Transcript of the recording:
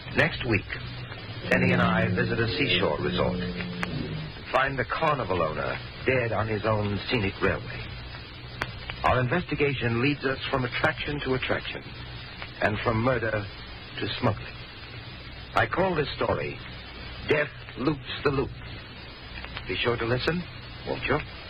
Next week, Denny and I visit a seashore resort. Find the carnival owner dead on his own scenic railway. Our investigation leads us from attraction to attraction, and from murder to smuggling. I call this story Death Loops the Loop. Be sure to listen, won't you?